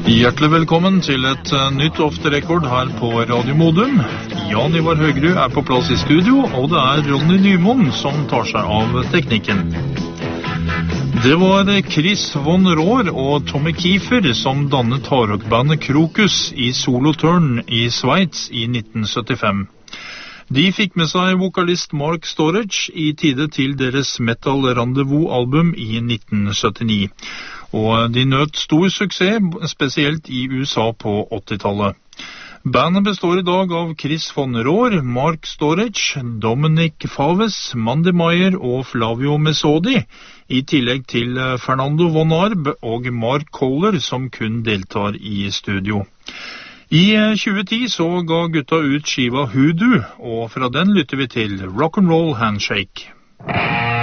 Hjertelig velkommen til et nytt ofte-rekord her på Radio Modum. Jan Ivar Høgrud er på plass i studio, og det er Ronny Nymoen som tar seg av teknikken. Det var Chris von Rohr og Tommy Kiefer som dannet hardrockbandet Krokus i Solothurn i Sveits i 1975. De fikk med seg vokalist Mark Storage i tide til deres Metal Rendezvous-album i 1979. Og de nøt stor suksess, spesielt i USA på 80-tallet. Bandet består i dag av Chris von Rohr, Mark Storage, Dominic Faves, Mandy Meyer og Flavio Mesodi, i tillegg til Fernando von Arb og Mark Kohler som kun deltar i studio. I 2010 så ga gutta ut skiva Hoodoo, og fra den lytter vi til Rock'n'Roll Handshake.